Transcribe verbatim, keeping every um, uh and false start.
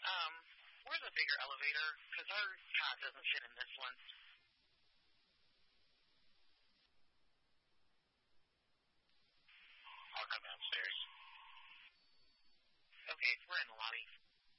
Um, where's a bigger elevator? Because our cot doesn't fit in this one. I'll come downstairs. Okay, we're in the lobby.